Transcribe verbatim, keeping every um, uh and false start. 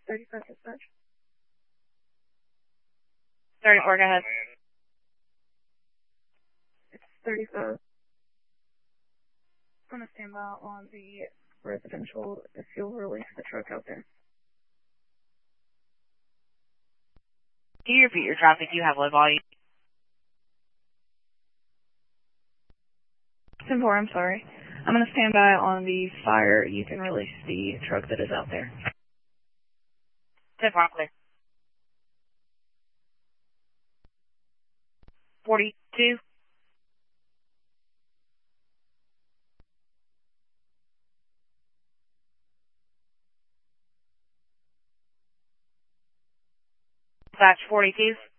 thirty-five dispatch. thirty-four, go ahead. It's thirty-five. I'm going to stand by on the residential if you'll release the truck out there. Can you repeat your traffic? You have low volume. ten four, I'm sorry. I'm going to stand by on the fire. You can release the truck that is out there. ten four, clear. forty-two. Dispatch forty-two.